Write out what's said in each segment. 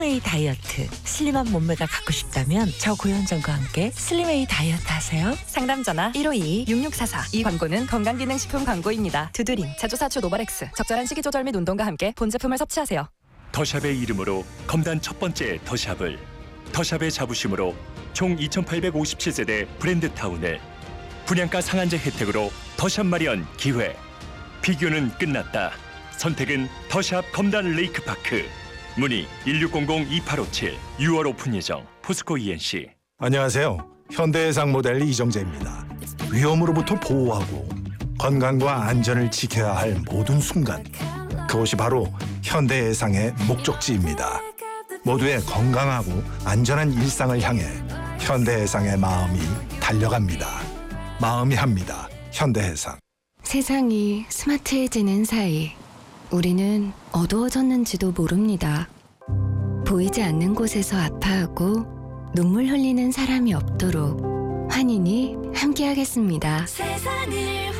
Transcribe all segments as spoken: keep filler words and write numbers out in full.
슬림웨이 다이어트. 슬림한 몸매가 갖고 싶다면 저 고현정과 함께 슬림웨이 다이어트 하세요. 상담 전화 일오이 육육사사. 이 광고는 건강기능식품 광고입니다. 두드림, 제조사추 노바렉스. 적절한 식이 조절 및 운동과 함께 본 제품을 섭취하세요. 더샵의 이름으로 검단 첫 번째 더샵을, 더샵의 자부심으로 총 이천팔백오십칠 세대 브랜드 타운을, 분양가 상한제 혜택으로 더샵 마련 기회. 비교는 끝났다. 선택은 더샵 검단 레이크파크. 문의 일육공공 이팔오칠. 유월 오픈 예정. 포스코 이엔씨. 안녕하세요. 현대해상 모델 이정재입니다. 위험으로부터 보호하고 건강과 안전을 지켜야 할 모든 순간, 그것이 바로 현대해상의 목적지입니다. 모두의 건강하고 안전한 일상을 향해 현대해상의 마음이 달려갑니다. 마음이 합니다. 현대해상. 세상이 스마트해지는 사이 우리는 어두워졌는지도 모릅니다. 보이지 않는 곳에서 아파하고 눈물 흘리는 사람이 없도록 환인이 함께하겠습니다. 세상을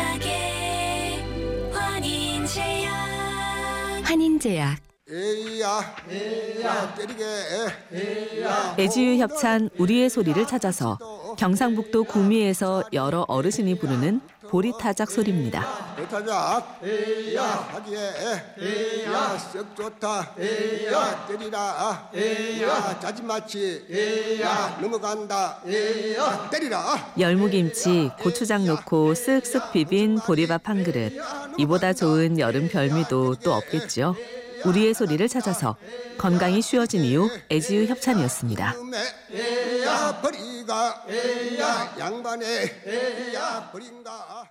환하게 환인제약. 환인제약. 에이야 에이야 때리게 에이야. 애지유 협찬 우리의 소리를 찾아서 경상북도 구미에서 여러 어르신이 부르는 보리타작 소리입니다. 보리타작 에이야 하기에 에이야 썩 좋다 에이야 때리라 에이야 자지마치 에이야 넘어간다 에이야 때리라. 열무김치, 고추장 넣고 쓱쓱 비빈 보리밥 한 그릇. 이보다 좋은 여름 별미도 또 없겠죠. 우리의 소리를 찾아서 건강이 쉬워진 이유 애지유 협찬이었습니다. 에야 버리가 에야 양반에 에야 버린가.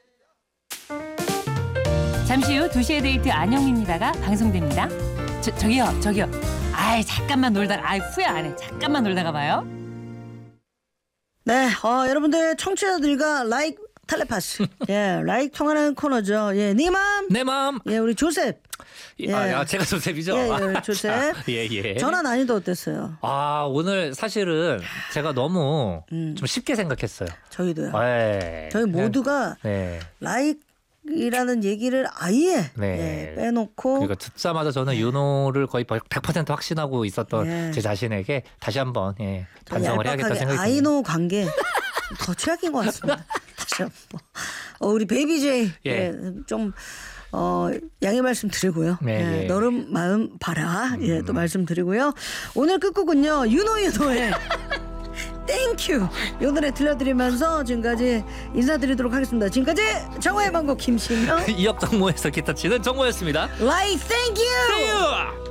잠시 후 두 시의 데이트 안영입니다가 방송됩니다. 저, 저기요 저기요 아이 잠깐만 놀다가 아이 후회 안 해. 잠깐만 놀다가 봐요. 네, 어, 여러분들 청취자들과 라이크 텔레파시, 예, 라이크 통하는 코너죠. 예, 네 맘, 내 마음. 예, 우리 조셉. 예. 아, 야, 제가 조셉이죠. 예, 예, 조셉. 예, 예. 전화 난이도 어땠어요? 아, 오늘 사실은 제가 너무 음. 좀 쉽게 생각했어요. 저희도요. 네. 저희 모두가 네. 라이크이라는 얘기를 아예 네. 예, 빼놓고. 그러니까 듣자마자 저는 윤호를 거의 백 퍼센트 확신하고 있었던 예. 제 자신에게 다시 한번 예, 반성을 해야겠다 얄팍하게 생각이 듭니다. 아이노 관계 더 최악인 것 같습니다. 다시 한번. 어, 우리 베이비제이 예. 예, 좀 어, 양해 말씀드리고요. 네, 예, 예. 너름 마음 봐라. 예, 또 말씀드리고요. 오늘 끝곡은요. 윤호윤호의 땡큐 이 노래 들려드리면서 지금까지 인사드리도록 하겠습니다. 지금까지 정화의 방법 김신영 이역 정모에서 기타 치는 정모였습니다. 라이 땡큐. See you!